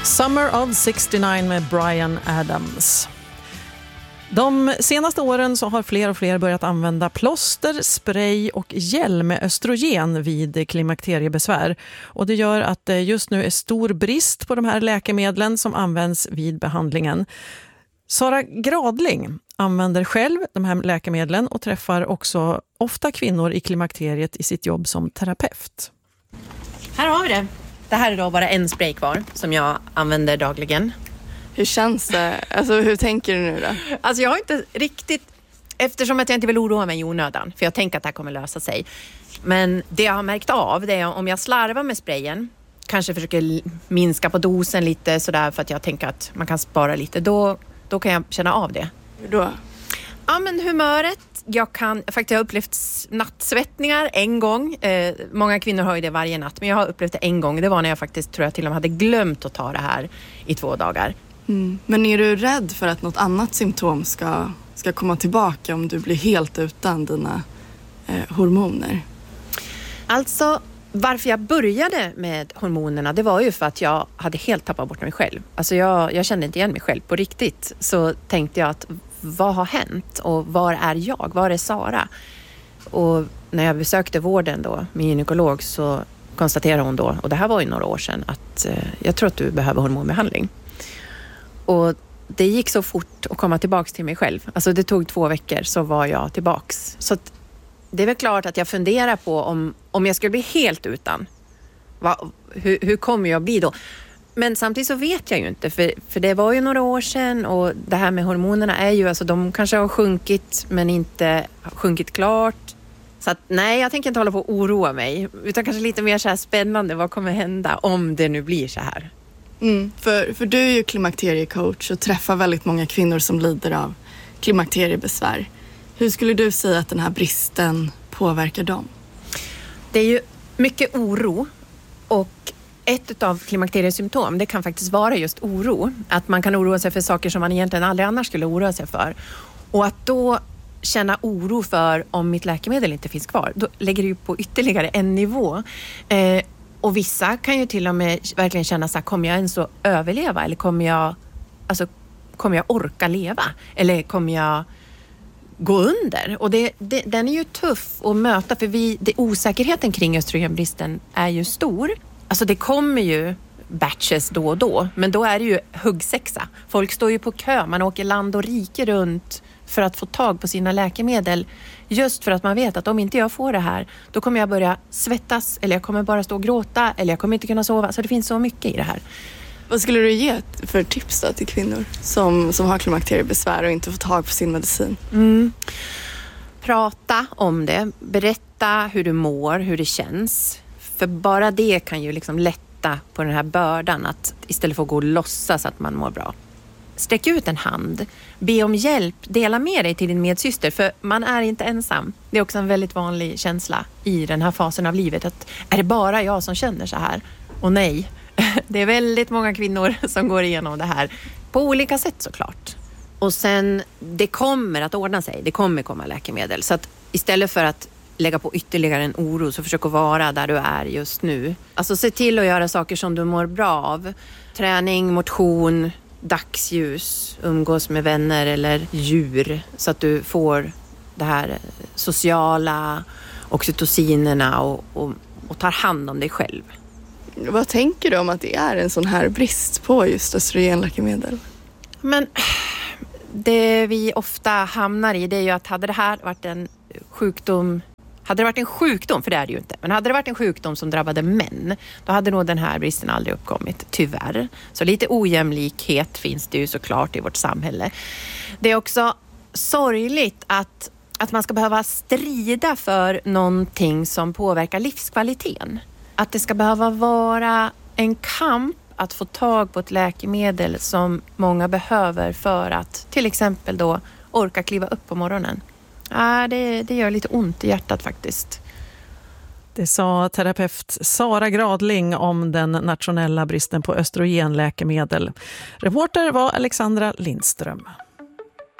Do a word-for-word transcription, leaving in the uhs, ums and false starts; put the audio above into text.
Summer of sextionio med Bryan Adams. De senaste åren så har fler och fler börjat använda plåster, spray och gel med östrogen vid klimakteriebesvär. Och det gör att det just nu är stor brist på de här läkemedlen som används vid behandlingen. Sara Gradling använder själv de här läkemedlen och träffar också ofta kvinnor i klimakteriet i sitt jobb som terapeut. Här har vi det. Det här är då bara en spray kvar som jag använder dagligen. Hur känns det? Alltså hur tänker du nu då? Alltså jag har inte riktigt, eftersom att jag inte vill oroa mig i onödan, för jag tänker att det här kommer lösa sig. Men det jag har märkt av, det är om jag slarvar med sprayen, kanske försöker minska på dosen lite sådär för att jag tänker att man kan spara lite, då, då kan jag känna av det. Hur då? Ja, men humöret. Jag kan, faktiskt jag har upplevt nattsvettningar en gång. Eh, många kvinnor har ju det varje natt, men jag har upplevt det en gång. Det var när jag faktiskt tror jag till och med hade glömt att ta det här i två dagar. Mm. Men är du rädd för att något annat symptom ska, ska komma tillbaka om du blir helt utan dina eh, hormoner? Alltså, varför jag började med hormonerna, det var ju för att jag hade helt tappat bort mig själv. Alltså jag, jag kände inte igen mig själv på riktigt. Så tänkte jag att vad har hänt och var är jag? Var är Sara? Och när jag besökte vården då, min gynekolog, så konstaterade hon då, och det här var ju några år sedan, att eh, jag tror att du behöver hormonbehandling. Och det gick så fort att komma tillbaks till mig själv. Alltså det tog två veckor så var jag tillbaks. Så att det är väl klart att jag funderar på om, om jag skulle bli helt utan. Va, hur, hur kommer jag bli då? Men samtidigt så vet jag ju inte, för, för det var ju några år sedan och det här med hormonerna är ju, alltså de kanske har sjunkit men inte sjunkit klart. Så att nej, jag tänker inte hålla på att oroa mig, utan kanske lite mer så här spännande, vad kommer hända om det nu blir så här? Mm, för, för du är ju klimakteriecoach och träffar väldigt många kvinnor som lider av klimakteriebesvär. Hur skulle du säga att den här bristen påverkar dem? Det är ju mycket oro, och ett av klimakteriesymptom, det kan faktiskt vara just oro. Att man kan oroa sig för saker som man egentligen aldrig annars skulle oroa sig för. Och att då känna oro för om mitt läkemedel inte finns kvar, då lägger det ju på ytterligare en nivå. Eh, och vissa kan ju till och med verkligen känna så här, kommer jag ens att överleva? Eller kommer jag, alltså, kommer jag orka leva? Eller kommer jag gå under? Och det, det, den är ju tuff att möta, för vi, det, osäkerheten kring östrogenbristen är ju stor. Alltså det kommer ju batches då och då, men då är det ju huggsexa. Folk står ju på kö, man åker land och rike runt för att få tag på sina läkemedel. Just för att man vet att om inte jag får det här, då kommer jag börja svettas, eller jag kommer bara stå och gråta, eller jag kommer inte kunna sova. Så det finns så mycket i det här. Vad skulle du ge för tips då till kvinnor som, som har klimakteriebesvär och inte får tag på sin medicin? Mm. Prata om det, berätta hur du mår, hur det känns. För bara det kan ju liksom lätta på den här bördan, att istället för att gå och låtsas att man mår bra. Sträck ut en hand, be om hjälp, dela med dig till din medsyster, för man är inte ensam. Det är också en väldigt vanlig känsla i den här fasen av livet, att är det bara jag som känner så här? Och nej, det är väldigt många kvinnor som går igenom det här på olika sätt såklart. Och sen, det kommer att ordna sig, det kommer komma läkemedel, så att istället för att lägga på ytterligare en oro, så försök att vara där du är just nu. Alltså se till att göra saker som du mår bra av. Träning, motion, dagsljus, umgås med vänner eller djur, så att du får det här sociala, oxytocinerna och, och, och tar hand om dig själv. Vad tänker du om att det är en sån här brist på just östrogenläkemedel? Men det vi ofta hamnar i, det är ju att hade det här varit en sjukdom, hade det varit en sjukdom, för det är det ju inte, men hade det varit en sjukdom som drabbade män, då hade nog den här bristen aldrig uppkommit, tyvärr. Så lite ojämlikhet finns det ju såklart i vårt samhälle. Det är också sorgligt att, att man ska behöva strida för någonting som påverkar livskvaliteten. Att det ska behöva vara en kamp att få tag på ett läkemedel som många behöver för att till exempel då orka kliva upp på morgonen. Ja, det, det gör lite ont i hjärtat faktiskt. Det sa terapeut Sara Gradling om den nationella bristen på östrogenläkemedel. Reporter var Alexandra Lindström.